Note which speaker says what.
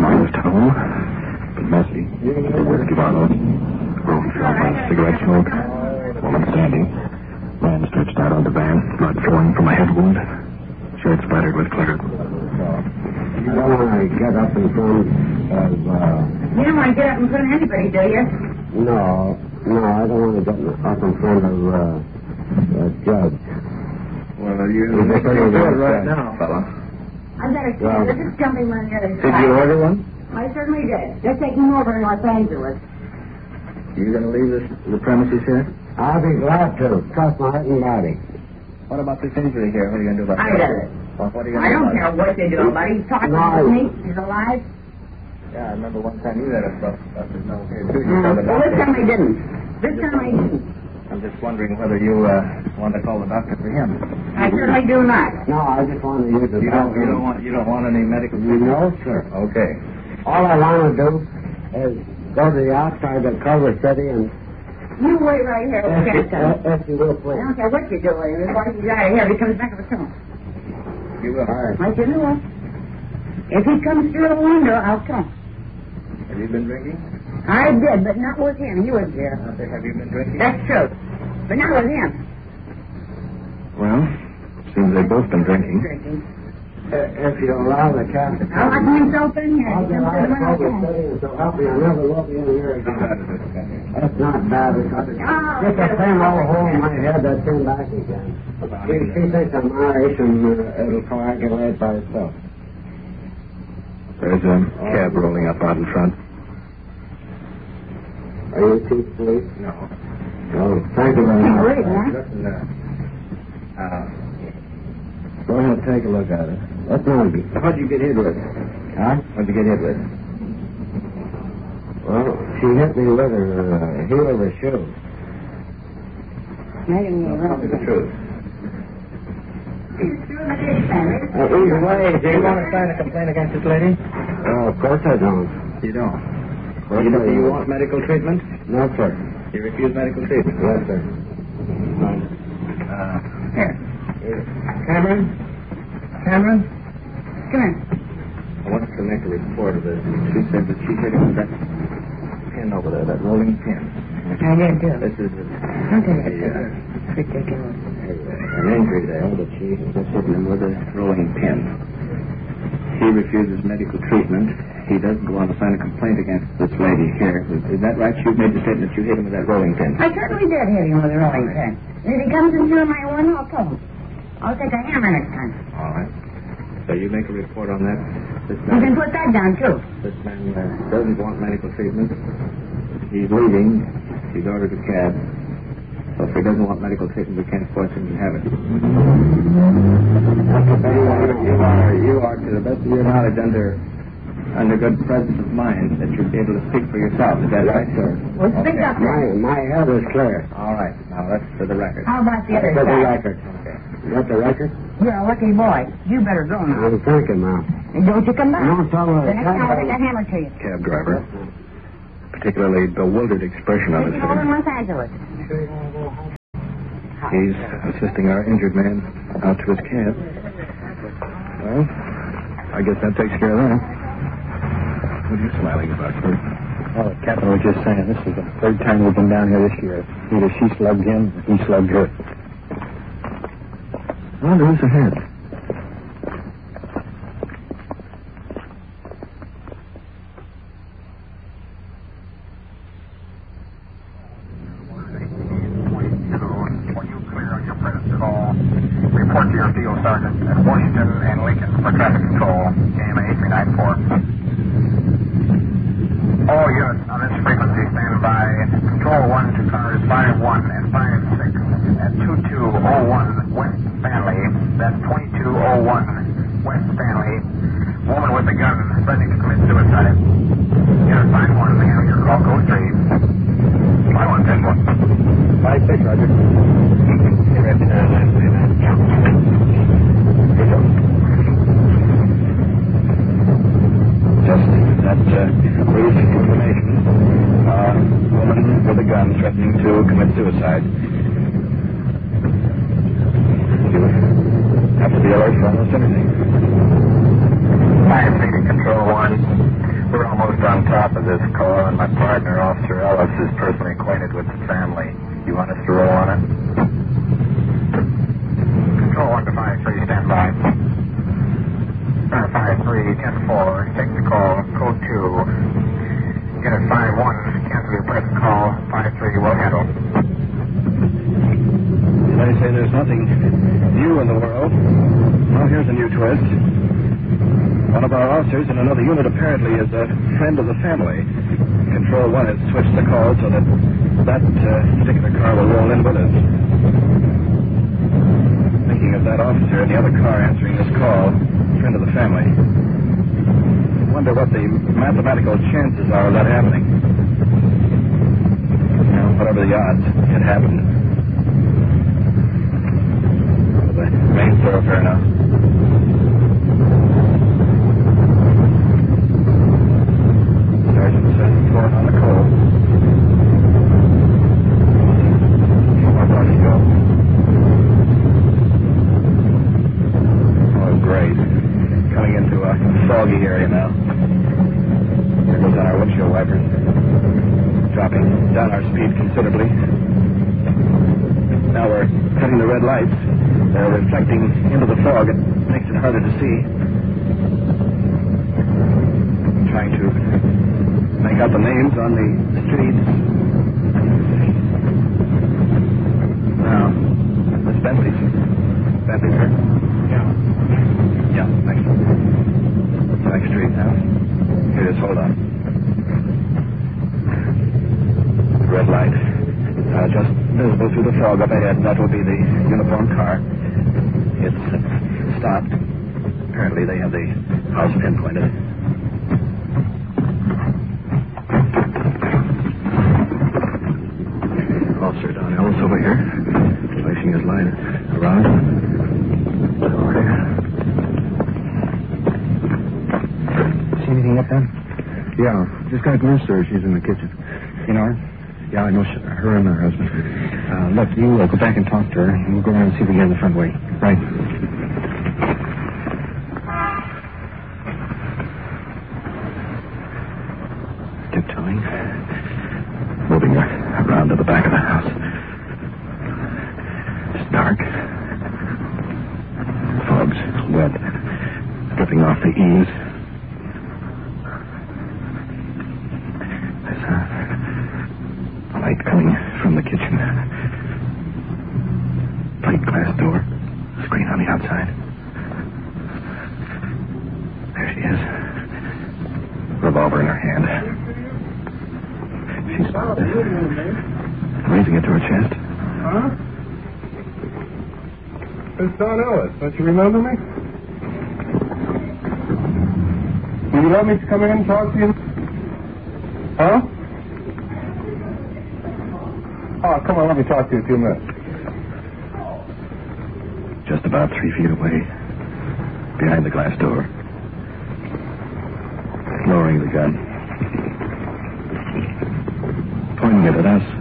Speaker 1: Almost home, but messy. Whiskey bottles, room filled by cigarette smoke, woman standing, man stretched out on the van, blood flowing from a head wound, shirt splattered with clutter.
Speaker 2: You don't want to get up in front of...
Speaker 3: You don't want to get up in front of anybody, do you?
Speaker 2: No, I don't want to get up in front of the judge.
Speaker 1: Well, you're making good right now, fella.
Speaker 3: I've got a kid. This is jumping on the other side.
Speaker 1: Did you order one?
Speaker 3: I certainly did. They're taking him over in Los Angeles.
Speaker 1: You going to leave the premises here?
Speaker 2: I'll be glad to. Trust my heart and body.
Speaker 1: What about this injury here? What are you going to do about
Speaker 3: I
Speaker 1: that?
Speaker 3: did it.
Speaker 1: Well, what are you
Speaker 3: I
Speaker 1: going to do
Speaker 3: don't care what they do about it. He's talking to me. He's alive.
Speaker 1: Yeah, I remember one time you had a stuff there's no here, too.
Speaker 3: Well, this time I didn't.
Speaker 1: I'm just wondering whether you want to call the doctor for him.
Speaker 3: I certainly do not.
Speaker 2: No, I just want to use the bathroom.
Speaker 1: You don't want any medical treatment?
Speaker 2: No, sir.
Speaker 1: Okay.
Speaker 2: All I want to do is go to the outside of Culver City and...
Speaker 3: You wait right here.
Speaker 2: If you will,
Speaker 3: I
Speaker 2: please.
Speaker 3: don't care what you do. As long as he's out of here, he comes back with a tongue.
Speaker 1: You will.
Speaker 2: All right.
Speaker 3: I said, no. If he comes through the window, I'll come.
Speaker 1: Have you been drinking?
Speaker 3: I did, but not with him. He was there.
Speaker 1: Have you been drinking?
Speaker 3: That's true. But not with him.
Speaker 1: Well, seems they've both been drinking.
Speaker 2: If you allow the captain...
Speaker 3: I'll let himself in here.
Speaker 2: I'll
Speaker 3: He
Speaker 2: get
Speaker 3: comes
Speaker 2: out
Speaker 3: through the
Speaker 2: of Culver
Speaker 3: window.
Speaker 2: City and so help me. I'll never let you in here again. That's not bad. It's just a thin old hole in my head that turned back again. She thinks I'm Irish and it'll coagulate by itself.
Speaker 1: There's a cab rolling up out in front.
Speaker 2: Are you chief police?
Speaker 1: No.
Speaker 2: Oh, thank you very much.
Speaker 3: Wait, huh?
Speaker 1: Listen,
Speaker 2: Go ahead, take a look at it. That's not good.
Speaker 1: what'd you get hit with?
Speaker 2: Huh?
Speaker 1: What'd you get hit with?
Speaker 2: Well, she hit me with her heel of her shoe.
Speaker 3: I didn't know
Speaker 1: Tell me the truth.
Speaker 3: He's through the dishpan.
Speaker 2: Either way,
Speaker 1: Do you want to sign a complaint against this lady?
Speaker 2: Of course I don't.
Speaker 1: You don't.
Speaker 2: Of course
Speaker 1: Do
Speaker 2: I
Speaker 1: you
Speaker 2: don't.
Speaker 1: want medical treatment?
Speaker 2: No, sir.
Speaker 1: You refuse medical treatment?
Speaker 2: Yes, sir.
Speaker 1: Here.
Speaker 2: Cameron?
Speaker 3: Come here.
Speaker 1: I want to make a report of this. She said that she hit him with that pin over there, that rolling pin.
Speaker 3: I did, too.
Speaker 1: This is
Speaker 3: Ridiculous.
Speaker 1: an injury there, but she was hitting him with a rolling pin. He refuses medical treatment. He doesn't go on to sign a complaint against this lady here. Is that right? You made the statement that you hit him with that rolling pin.
Speaker 3: I certainly did hit him with a rolling pin. If he comes in through my window, I'll kill him. I'll take a hammer next time.
Speaker 1: All right. So you make a report on that? This
Speaker 3: You can
Speaker 1: man,
Speaker 3: put that down, too.
Speaker 1: this man doesn't want medical treatment. He's leaving. He's ordered a cab. So if he doesn't want medical treatment, we can't force him to have it. You are, to the best of your knowledge, under good presence of mind, that you'd be able to speak for yourself. Is that right, sir?
Speaker 3: Well, speak up then.
Speaker 2: My head is clear.
Speaker 1: All right. Now, that's for the record.
Speaker 3: How about the other
Speaker 2: For the
Speaker 3: side?
Speaker 2: record.
Speaker 1: Okay.
Speaker 2: You got the record?
Speaker 3: You're a lucky boy. You better go now.
Speaker 2: I'm thinking now.
Speaker 3: And don't you come back.
Speaker 2: No, tell her.
Speaker 3: The next time I'll take a hammer to you.
Speaker 1: Cab driver. Particularly bewildered expression on his
Speaker 3: Take him over in
Speaker 1: face.
Speaker 3: Los Angeles.
Speaker 1: He's assisting our injured man out to his cab. Well, I guess that takes care of that. What are you smiling about, sir?
Speaker 4: Oh, the captain was just saying, this is the third time we've been down here this year. Either she slugged him or he slugged her.
Speaker 1: Well, who's ahead?
Speaker 5: Report to your field sergeant at Washington and Lincoln for traffic control, KMA 394. All units on this frequency stand by. Control 1 to cars 51 and 56 at 2201 West Stanley. That's 2201 West Stanley. Woman with a gun threatening to commit suicide. Unit 5-1, handle your call, code 3. 5-1, 10-1.
Speaker 4: 5-6, Roger.
Speaker 1: Just that brief information. Woman with a gun threatening to commit suicide. You have to be alert for almost anything.
Speaker 5: Fire Station Control 1. We're almost on top of this call, and my partner, Officer Ellis, is personally acquainted with the family. You want us to roll on it? Control 1 to 5-3, stand by. 5-3, 10-4, take the call, code 2. Unit 5-1, cancel your present call, 5-3, will handle.
Speaker 4: They say there's nothing new in the world. Well, here's a new twist. One of our officers in another unit apparently is a friend of the family. Control 1 has switched the call so that particular car will roll in with us. Thinking of that officer in the other car answering this call, friend of the family. I wonder what the mathematical chances are of that happening. Well, whatever the odds, it happened. The main thoroughfare now. Sergeant says he's going on the call. More party go. Oh, great. Coming into a foggy area now. There goes on our windshield wipers. Dropping down our speed considerably. Now we're cutting the red lights. They're reflecting into the fog. It makes it harder to see. Trying to make out the names on the streets. Now, Miss Bentley, sir? Yeah, thanks. Back street now. Here it is, hold on. Red light. Just visible through the fog up ahead. That will be the uniformed car. It's stopped. Apparently they have the house pinpointed. Officer Don Ellis over here, placing his line around. Over here. See anything yet, Don?
Speaker 6: Yeah, just got a glimpse of her. She's in the kitchen.
Speaker 4: You know her?
Speaker 6: Yeah, I know her and her husband.
Speaker 4: Look, you go back and talk to her, and we'll go around and see if we get in the front way.
Speaker 6: Right.
Speaker 4: Tiptoeing. Moving around to the back of the house. It's dark. Fog's wet. Dripping off the eaves. There's a light coming from the kitchen. Plate glass door. Screen on the outside. There she is. Revolver in her hand. She's raising it to her chest.
Speaker 6: Huh? It's Don Ellis. Don't you remember me? Would you let me come in and talk to you? Huh? Oh, come on, let me talk to you a few minutes.
Speaker 4: Just about 3 feet away. Behind the glass door. Lowering the gun. Pointing it at us.